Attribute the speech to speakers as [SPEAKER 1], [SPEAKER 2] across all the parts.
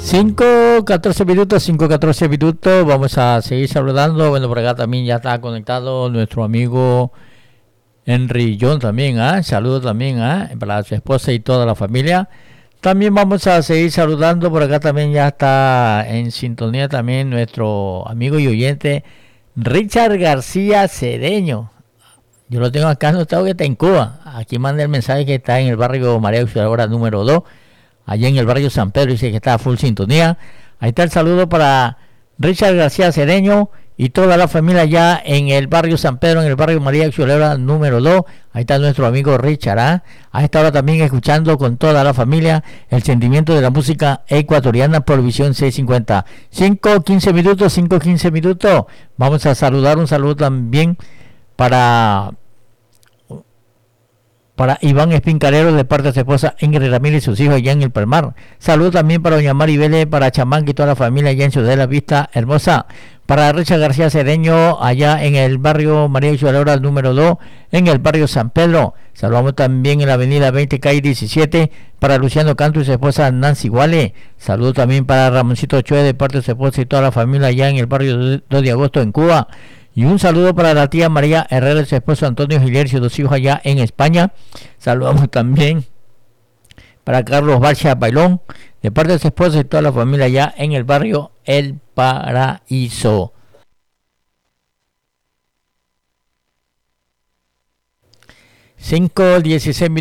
[SPEAKER 1] 5:14 minutos, 5:14 minutos. Vamos a seguir saludando. Bueno, por acá también ya está conectado nuestro amigo Henry John también, saludos también, para su esposa y toda la familia. También vamos a seguir saludando. Por acá también ya está en sintonía también nuestro amigo y oyente Richard García Cedeño. Yo lo tengo acá anotado que está en Cuba. Aquí manda el mensaje que está en el barrio María Auxiliadora número 2. Allá en el barrio San Pedro, dice que está a full sintonía. Ahí está el saludo para Richard García Cedeño y toda la familia allá en el barrio San Pedro, en el barrio María Auxiliadora número 2. Ahí está nuestro amigo Richard. A esta hora también escuchando con toda la familia el sentimiento de la música ecuatoriana por Visión 650. 5:15 minutos, 5:15 minutos. Vamos a saludar, un saludo también para Iván Espincalero de parte de su esposa Ingrid Ramírez y sus hijos allá en el Palmar. Saludos también para doña Mari Vélez, para Chamán y toda la familia allá en Ciudad de la Vista Hermosa. Para Richard García Cedeño allá en el barrio María Auxiliadora número 2, en el barrio San Pedro. Saludamos también en la avenida 20 calle 17 para Luciano Canto y su esposa Nancy Guale. Saludos también para Ramoncito Chue de parte de su esposa y toda la familia allá en el barrio 2 de agosto en Cuba. Y un saludo para la tía María Herrera y su esposo Antonio Gilercio, dos hijos allá en España. Saludamos también para Carlos Barcia Bailón, de parte de su esposa y toda la familia allá en el barrio El Paraíso. Cinco 16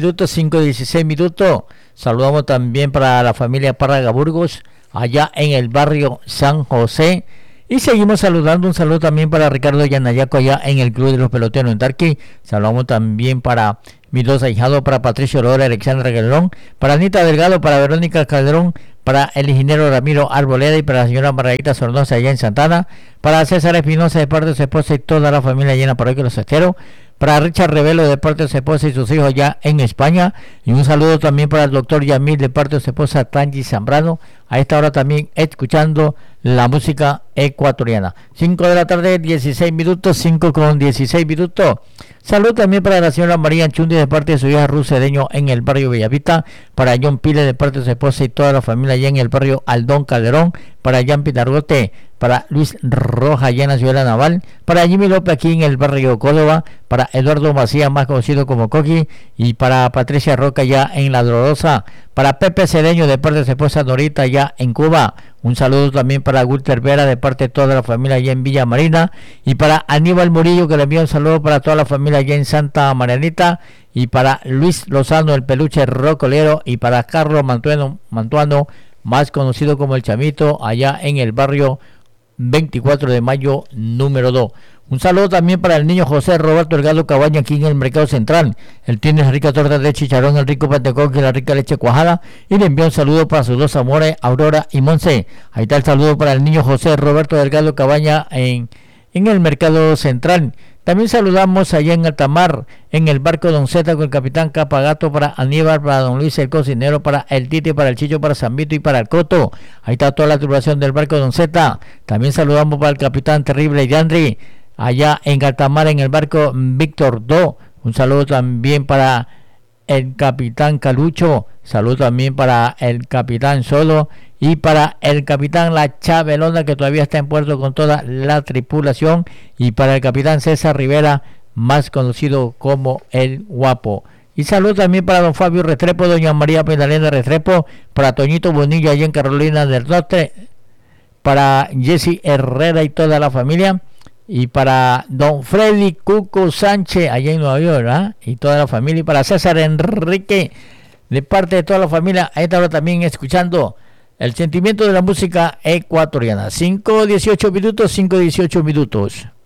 [SPEAKER 1] minutos. Saludamos también para la familia Párraga Burgos, allá en el barrio San José. Y seguimos saludando, un saludo también para Ricardo Yanayaco allá en el Club de los Peloteros en Tarqui. Saludamos también para mis dos ahijados, para Patricio Lora, Alexandra Calderón, para Anita Delgado, para Verónica Calderón, para el ingeniero Ramiro Arboleda y para la señora Margarita Sornosa allá en Santana, para César Espinosa de parte de su esposa y toda la familia allá en la parroquia Los Esteros, para Richard Revelo de parte de su esposa y sus hijos allá en España, y un saludo también para el doctor Yamil de parte de su esposa Tangi Zambrano, a esta hora también escuchando la música ecuatoriana. 5 de la tarde, 16 minutos, 5:16 minutos. Salud también para la señora María Chundi de parte de su hija Ruth Cedeño en el barrio Bellavista, para John Pile de parte de su esposa y toda la familia allá en el barrio Aldón Calderón, para Jan Pitargote, para Luis Roja allá en la ciudad de Naval, para Jimmy López aquí en el barrio Córdoba, para Eduardo Macías más conocido como Coqui, y para Patricia Roca allá en La Dolorosa, para Pepe Cedeño de parte de su esposa Norita allá en Cuba. Un saludo también para Gulter Vera de parte de toda la familia allá en Villa Marina, y para Aníbal Murillo, que le envía un saludo para toda la familia allá en Santa Marianita, y para Luis Lozano el peluche rocolero, y para Carlos Mantuano más conocido como el Chamito allá en el barrio 24 de mayo número 2. Un saludo también para el niño José Roberto Delgado Cabaña aquí en el Mercado Central. Él tiene la rica torta de chicharrón, el rico pantecoque y la rica leche cuajada. Y le envía un saludo para sus dos amores, Aurora y Monse. Ahí está el saludo para el niño José Roberto Delgado Cabaña en el Mercado Central. También saludamos allá en Altamar, en el barco Don Zeta con el capitán Capagato, para Aníbal, para Don Luis el cocinero, para el Tite, para el Chicho, para Zambito y para el Coto. Ahí está toda la tripulación del barco Don Zeta. También saludamos para el capitán Terrible Yandri, allá en Altamar, en el barco Víctor Do. Un saludo también para el capitán Calucho. Saludo también para el capitán Solo y para el capitán La Chabelona, que todavía está en puerto con toda la tripulación, y para el capitán César Rivera, más conocido como el Guapo. Y saludo también para don Fabio Restrepo, doña María Pedalena Restrepo, para Toñito Bonilla allá en Carolina del Norte, para Jesse Herrera y toda la familia, y para don Freddy Cuco Sánchez allá en Nueva York, y toda la familia, y para César Enrique de parte de toda la familia. A esta hora también escuchando el sentimiento de la música ecuatoriana. 5:18 minutos.